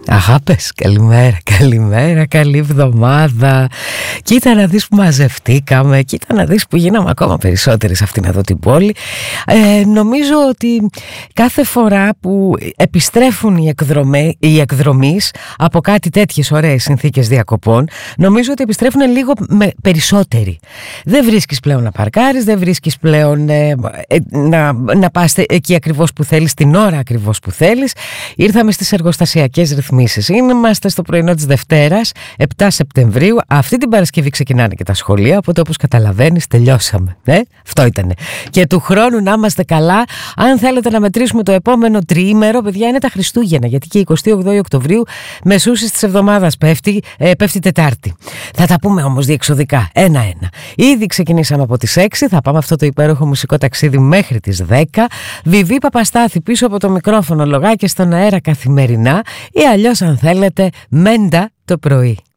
Αγάπες, καλημέρα, καλή εβδομάδα. Κοίτα να δεις που μαζευτήκαμε, κοίτα να δεις που γίναμε ακόμα περισσότεροι σε αυτήν εδώ την πόλη. Νομίζω ότι κάθε φορά που επιστρέφουν οι εκδρομείς από κάτι τέτοιες ωραίες συνθήκες διακοπών, νομίζω ότι επιστρέφουν λίγο περισσότεροι. Δεν βρίσκεις πλέον να παρκάρεις, δεν βρίσκεις πλέον να πας εκεί ακριβώς που θέλεις, την ώρα ακριβώς που θέλεις. Ήρθαμε στις εργοστασιακές ρυθμίσεις. Είμαστε στο πρωινό της Δευτέρας, 7 Σεπτεμβρίου. Αυτή την Παρασκευή ξεκινάνε και τα σχολεία, οπότε όπως καταλαβαίνεις τελειώσαμε. Αυτό ήτανε. Και του χρόνου να είμαστε καλά. Αν θέλετε να μετρήσουμε το επόμενο τριήμερο, παιδιά, είναι τα Χριστούγεννα, γιατί και 28 Οκτωβρίου μεσούσης της εβδομάδας πέφτει Τετάρτη. Θα τα πούμε όμως διεξοδικά, ένα-ένα. Ήδη ξεκινήσαμε από τις 6, θα πάμε αυτό το υπέροχο μουσικό ταξίδι μέχρι τις 10. Βιβί Παπαστάθη πίσω από το μικρόφωνο, λογάκια στον αέρα καθημερινά, ή αλλιώς αν θέλετε μέντα το πρωί.